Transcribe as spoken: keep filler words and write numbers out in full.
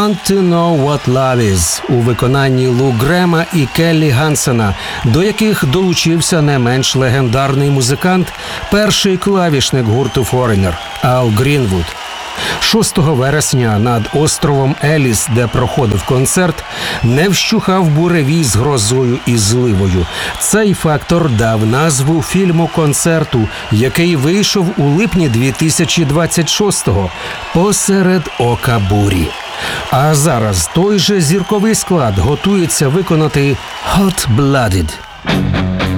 Want to know what love is» у виконанні Лу Грема і Келлі Гансена, до яких долучився не менш легендарний музикант, перший клавішник гурту Foreigner Ал Грінвуд. шостого вересня над островом Еліс, де проходив концерт, не вщухав буревій з грозою і зливою. Цей фактор дав назву фільму концерту, який вийшов у липні дві тисячі двадцять шостого «Посеред ока бурі». А зараз той же зірковий склад готується виконати «Hot Blooded».